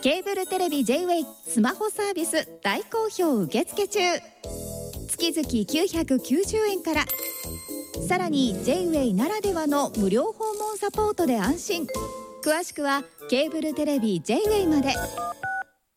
ケーブルテレビ J-WAY スマホサービス大好評受付中。月々990円から。さらに J-WAY ならではの無料訪問サポートで安心。詳しくはケーブルテレビ J-WAY まで。